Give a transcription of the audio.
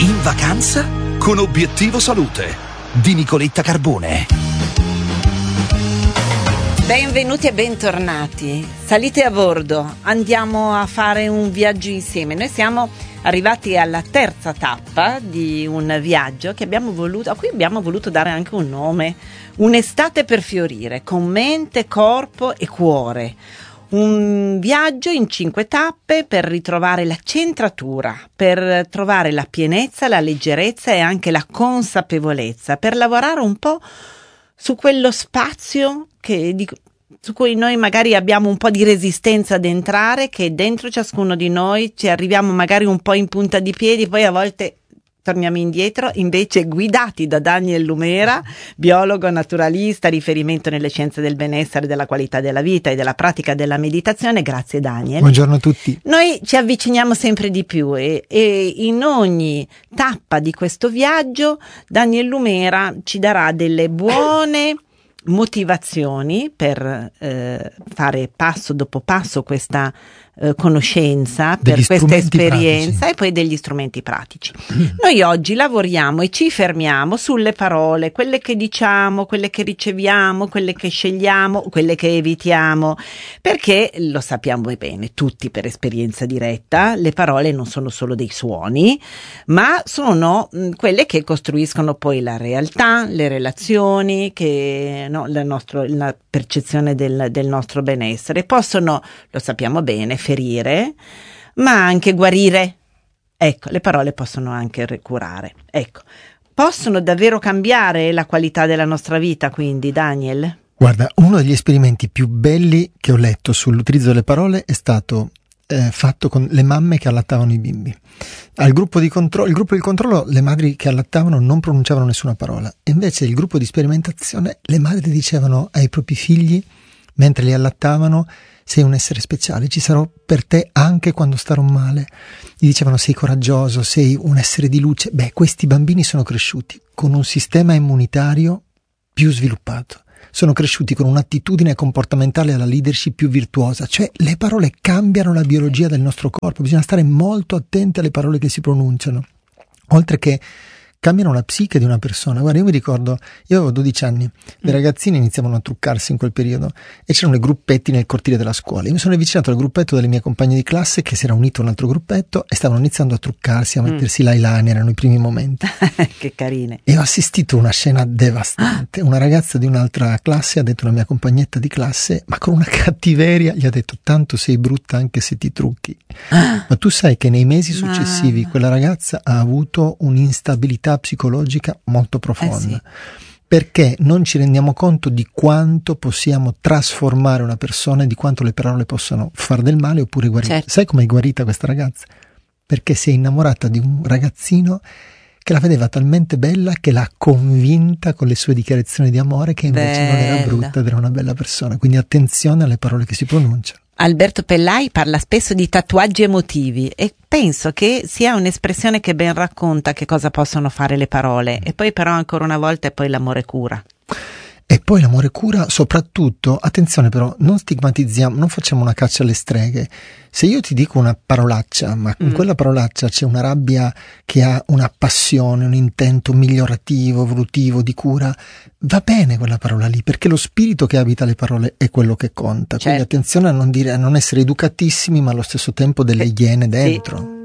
In vacanza con Obiettivo Salute di Nicoletta Carbone. Benvenuti e bentornati. Salite a bordo, andiamo a fare un viaggio insieme. Noi siamo arrivati alla terza tappa di un viaggio a cui abbiamo voluto dare anche un nome: un'estate per fiorire, con mente, corpo e cuore. Un viaggio in 5 tappe per ritrovare la centratura, per trovare la pienezza, la leggerezza e anche la consapevolezza, per lavorare un po' su quello spazio su cui noi magari abbiamo un po' di resistenza ad entrare, che dentro ciascuno di noi ci arriviamo magari un po' in punta di piedi, poi a volte torniamo indietro, invece guidati da Daniel Lumera, biologo naturalista, riferimento nelle scienze del benessere, della qualità della vita e della pratica della meditazione. Grazie Daniel. Buongiorno a tutti. Noi ci avviciniamo sempre di più e in ogni tappa di questo viaggio Daniel Lumera ci darà delle buone motivazioni per fare passo dopo passo questa conoscenza, per questa esperienza pratici. E poi degli strumenti pratici. Noi oggi lavoriamo e ci fermiamo sulle parole, quelle che diciamo, quelle che riceviamo, quelle che scegliamo, quelle che evitiamo, perché lo sappiamo bene tutti per esperienza diretta, le parole non sono solo dei suoni, ma sono quelle che costruiscono poi la realtà, le relazioni, la percezione del nostro benessere. Possono, lo sappiamo bene, ferire, ma anche guarire. Ecco, le parole possono anche curare. Ecco, possono davvero cambiare la qualità della nostra vita, quindi, Daniel? Guarda, uno degli esperimenti più belli che ho letto sull'utilizzo delle parole è stato fatto con le mamme che allattavano i bimbi. Il gruppo di controllo, le madri che allattavano non pronunciavano nessuna parola, e invece il gruppo di sperimentazione, le madri dicevano ai propri figli mentre li allattavano: sei un essere speciale, ci sarò per te anche quando starò male. Gli dicevano: sei coraggioso, sei un essere di luce. Questi bambini sono cresciuti con un sistema immunitario più sviluppato, sono cresciuti con un'attitudine comportamentale alla leadership più virtuosa. Cioè, le parole cambiano la biologia del nostro corpo, bisogna stare molto attenti alle parole che si pronunciano, oltre che cambiano la psiche di una persona. Guarda, io mi ricordo, io avevo 12 anni, le ragazzine iniziavano a truccarsi in quel periodo e c'erano i gruppetti nel cortile della scuola. Io mi sono avvicinato al gruppetto delle mie compagne di classe, che si era unito a un altro gruppetto, e stavano iniziando a truccarsi, a mettersi l'eyeliner, erano i primi momenti. Che carine. E ho assistito a una scena devastante. Una ragazza di un'altra classe ha detto a una mia compagnetta di classe, ma con una cattiveria, gli ha detto: tanto sei brutta anche se ti trucchi. Ma tu sai che nei mesi successivi quella ragazza ha avuto un'instabilità psicologica molto profonda, sì. Perché non ci rendiamo conto di quanto possiamo trasformare una persona e di quanto le parole possono far del male oppure guarire. Certo. Sai com'è guarita questa ragazza? Perché si è innamorata di un ragazzino che la vedeva talmente bella che l'ha convinta con le sue dichiarazioni di amore che invece non era brutta ed era una bella persona. Quindi attenzione alle parole che si pronunciano. Alberto Pellai parla spesso di tatuaggi emotivi e penso che sia un'espressione che ben racconta che cosa possono fare le parole. E poi però ancora una volta è poi l'amore cura. E poi l'amore cura, soprattutto, attenzione però, non stigmatizziamo, non facciamo una caccia alle streghe. Se io ti dico una parolaccia, ma in quella parolaccia c'è una rabbia che ha una passione, un intento migliorativo, evolutivo, di cura, va bene quella parola lì, perché lo spirito che abita le parole è quello che conta. Certo. Quindi attenzione a non essere educatissimi, ma allo stesso tempo delle iene dentro. Sì.